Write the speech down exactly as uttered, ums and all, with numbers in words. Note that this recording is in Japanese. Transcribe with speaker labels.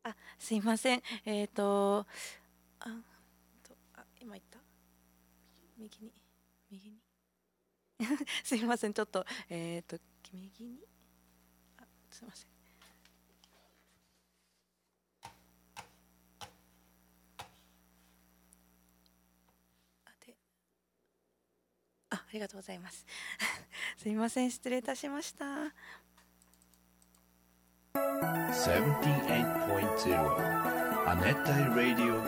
Speaker 1: あ、すいません。えっ、ー、と、あ、とあ、今言った。右に、右に。すいません。ちょっと、えっ、ー、と、右に。あ、すいません。あ、で、あ、ありがとうございます。すいません。失礼いたしました。
Speaker 2: ななじゅうはちてんに 亜熱帯ラディオ